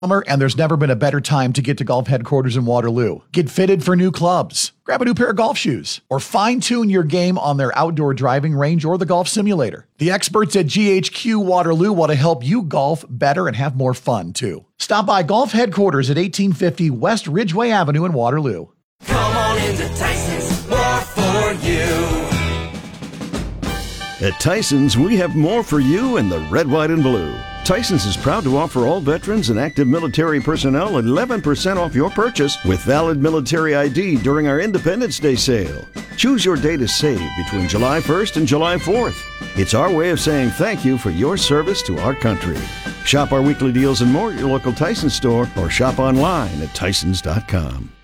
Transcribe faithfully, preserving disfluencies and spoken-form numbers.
Summer, and there's never been a better time to get to Golf Headquarters in Waterloo. Get fitted for new clubs, grab a new pair of golf shoes, or fine-tune your game on their outdoor driving range or the golf simulator. The experts at G H Q Waterloo want to help you golf better and have more fun, too. Stop by Golf Headquarters at eighteen fifty West Ridgeway Avenue in Waterloo. Come on into Tyson's, more for you. At Tyson's, we have more for you in the red, white, and blue. Tyson's is proud to offer all veterans and active military personnel eleven percent off your purchase with valid military I D during our Independence Day sale. Choose your day to save between July first and July fourth. It's our way of saying thank you for your service to our country. Shop our weekly deals and more at your local Tyson's store or shop online at tysons dot com.